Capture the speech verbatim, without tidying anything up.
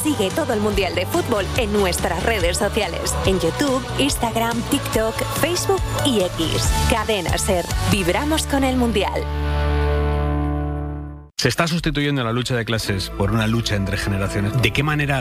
Sigue todo el Mundial de Fútbol en nuestras redes sociales. En YouTube, Instagram, TikTok, Facebook y X. Cadena SER. Vibramos con el Mundial. Se está sustituyendo la lucha de clases por una lucha entre generaciones. ¿De qué manera